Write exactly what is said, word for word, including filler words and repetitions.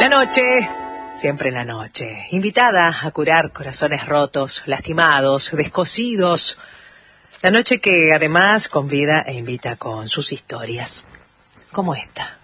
La noche, siempre la noche, invitada a curar corazones rotos, lastimados, descosidos. La noche que además convida e invita con sus historias, como esta.